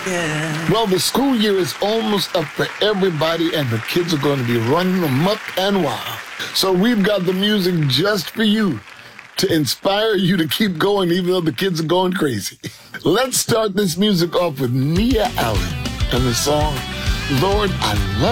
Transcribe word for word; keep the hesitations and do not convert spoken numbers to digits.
Well, the school year is almost up for everybody, and the kids are going to be running amok and wild. So we've got the music just for you to inspire you to keep going, even though the kids are going crazy. Let's start this music off with Nia Allen and the song, Lord, I Love